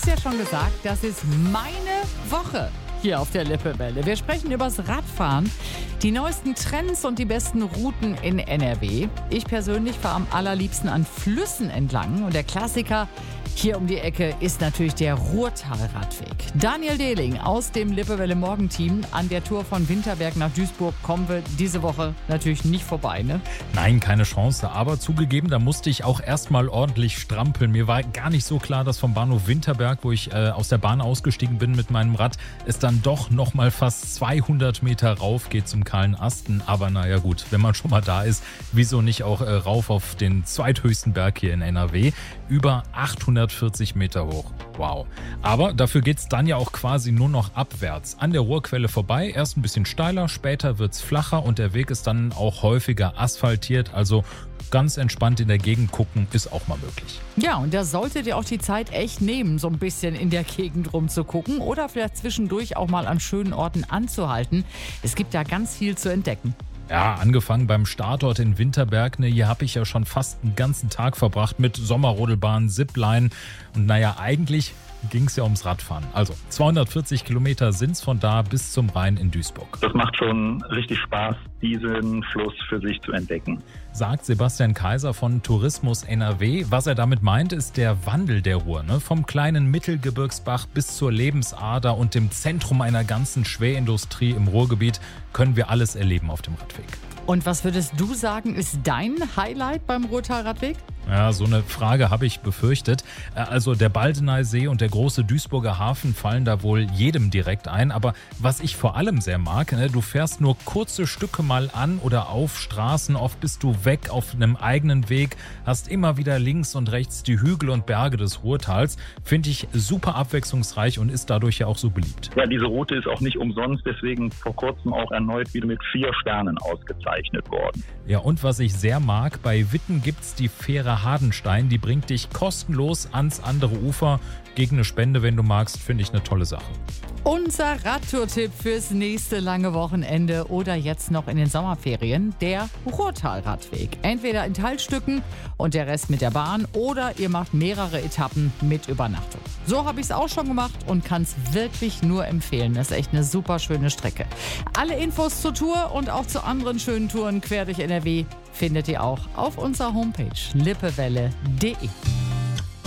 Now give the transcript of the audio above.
hab's ja schon gesagt, das ist meine Woche hier auf der Lippewelle. Wir sprechen übers Radfahren, die neuesten Trends und die besten Routen in NRW. Ich persönlich fahre am allerliebsten an Flüssen entlang und der Klassiker hier um die Ecke ist natürlich der Ruhrtalradweg. Daniel Dehling aus dem Lippewelle Morgenteam. An der Tour von Winterberg nach Duisburg kommen wir diese Woche natürlich nicht vorbei, ne? Nein, keine Chance. Aber zugegeben, da musste ich auch erstmal ordentlich strampeln. Mir war gar nicht so klar, dass vom Bahnhof Winterberg, wo ich aus der Bahn ausgestiegen bin mit meinem Rad, es dann doch noch mal fast 200 Meter rauf geht zum Kahlen Asten. Aber naja gut, wenn man schon mal da ist, wieso nicht auch rauf auf den zweithöchsten Berg hier in NRW? Über 840 Meter hoch. Wow. Aber dafür geht's dann ja auch quasi nur noch abwärts. An der Ruhrquelle vorbei, erst ein bisschen steiler, später wird's flacher und der Weg ist dann auch häufiger asphaltiert. Also ganz entspannt in der Gegend gucken ist auch mal möglich. Ja, und da solltet ihr auch die Zeit echt nehmen, so ein bisschen in der Gegend rumzugucken oder vielleicht zwischendurch auch mal an schönen Orten anzuhalten. Es gibt da ganz viel zu entdecken. Ja, angefangen beim Startort in Winterberg. Hier habe ich ja schon fast einen ganzen Tag verbracht mit Sommerrodelbahn, Zipline. Und naja, eigentlich ging es ja ums Radfahren. Also 240 Kilometer sind es von da bis zum Rhein in Duisburg. Das macht schon richtig Spaß, diesen Fluss für sich zu entdecken. Sagt Sebastian Kaiser von Tourismus NRW. Was er damit meint, ist der Wandel der Ruhr. Vom kleinen Mittelgebirgsbach bis zur Lebensader und dem Zentrum einer ganzen Schwerindustrie im Ruhrgebiet können wir alles erleben auf dem Radweg. Und was würdest du sagen, ist dein Highlight beim Ruhrtalradweg? Ja, so eine Frage habe ich befürchtet. Also der Baldeneysee und der große Duisburger Hafen fallen da wohl jedem direkt ein. Aber was ich vor allem sehr mag, du fährst nur kurze Stücke mal an oder auf Straßen. Oft bist du weg auf einem eigenen Weg, hast immer wieder links und rechts die Hügel und Berge des Ruhrtals. Finde ich super abwechslungsreich und ist dadurch ja auch so beliebt. Ja, diese Route ist auch nicht umsonst, deswegen vor kurzem auch erneut wieder mit 4 Sternen ausgezeichnet worden. Ja, und was ich sehr mag, bei Witten gibt's die Fähre Hardenstein, die bringt dich kostenlos ans andere Ufer. Gegen eine Spende, wenn du magst, finde ich eine tolle Sache. Unser Radtour-Tipp fürs nächste lange Wochenende oder jetzt noch in den Sommerferien, der Ruhrtalradweg. Entweder in Teilstücken und der Rest mit der Bahn oder ihr macht mehrere Etappen mit Übernachtung. So habe ich es auch schon gemacht und kann es wirklich nur empfehlen. Das ist echt eine super schöne Strecke. Alle Infos zur Tour und auch zu anderen schönen Touren quer durch NRW findet ihr auch auf unserer Homepage lippewelle.de.